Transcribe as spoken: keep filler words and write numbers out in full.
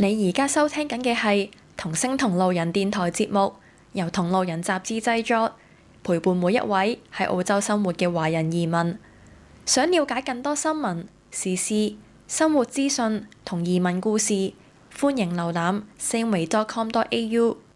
你而家收聽緊嘅係同聲同路人電台節目，由同路人雜誌製作，陪伴每一位喺澳洲生活嘅華人移民。想了解更多新聞、時事、生活資訊同移民故事，歡迎瀏覽 singway dot com dot a u。